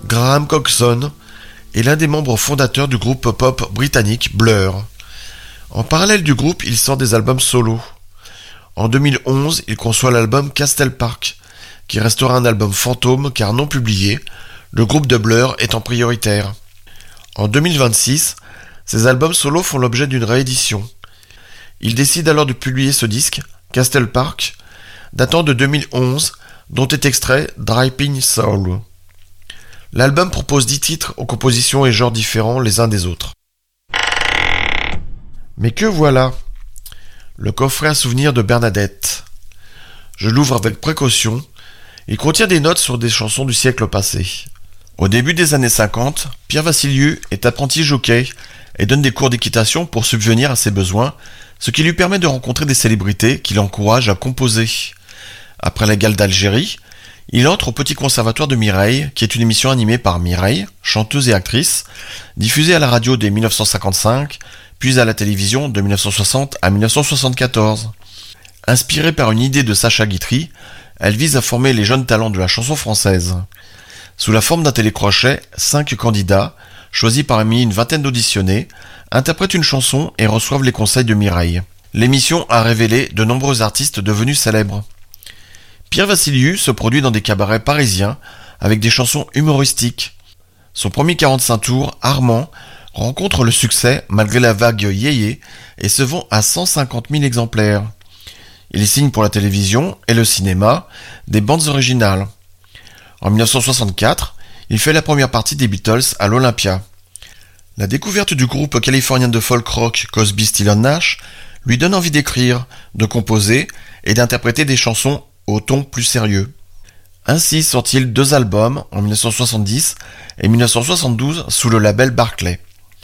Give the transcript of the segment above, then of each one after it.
Graham Coxon est l'un des membres fondateurs du groupe pop britannique Blur. En parallèle du groupe, il sort des albums solo. En 2011, il conçoit l'album Castle Park, qui restera un album fantôme car non publié, le groupe de Blur étant prioritaire. En 2026, ses albums solo font l'objet d'une réédition. Il décide alors de publier ce disque, Castle Park, datant de 2011, dont est extrait Dripping Soul. L'album propose 10 titres aux compositions et genres différents les uns des autres. Mais que voilà! Le coffret à souvenirs de Bernadette. Je l'ouvre avec précaution. Il contient des notes sur des chansons du siècle passé. Au début des années 50, Pierre Vassiliou est apprenti jockey et donne des cours d'équitation pour subvenir à ses besoins, ce qui lui permet de rencontrer des célébrités qui l'encouragent à composer. Après la guerre d'Algérie, il entre au Petit Conservatoire de Mireille, qui est une émission animée par Mireille, chanteuse et actrice, diffusée à la radio dès 1955, puis à la télévision de 1960 à 1974. Inspirée par une idée de Sacha Guitry, elle vise à former les jeunes talents de la chanson française. Sous la forme d'un télécrochet, 5 candidats, choisis parmi une vingtaine d'auditionnés, interprètent une chanson et reçoivent les conseils de Mireille. L'émission a révélé de nombreux artistes devenus célèbres. Pierre Vassiliou se produit dans des cabarets parisiens avec des chansons humoristiques. Son premier 45 tours, Armand, rencontre le succès malgré la vague yéyé et se vend à 150 000 exemplaires. Il signe pour la télévision et le cinéma des bandes originales. En 1964, il fait la première partie des Beatles à l'Olympia. La découverte du groupe californien de folk rock Crosby, Stills & Nash lui donne envie d'écrire, de composer et d'interpréter des chansons au ton plus sérieux. Ainsi sort-il 2 albums en 1970 et 1972 sous le label Barclay.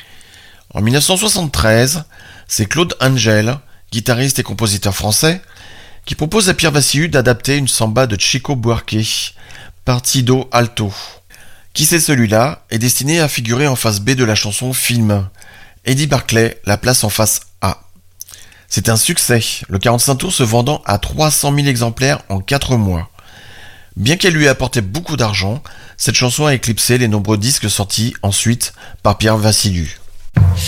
En 1973, c'est Claude Angel, guitariste et compositeur français, qui propose à Pierre Vassiliou d'adapter une samba de Chico Buarque, Partido Alto. Qui c'est celui-là est destiné à figurer en face B de la chanson Film. Eddie Barclay la place en face A. C'est un succès, le 45 tours se vendant à 300 000 exemplaires en 4 mois. Bien qu'elle lui ait apporté beaucoup d'argent, cette chanson a éclipsé les nombreux disques sortis ensuite par Pierre Vassiliou.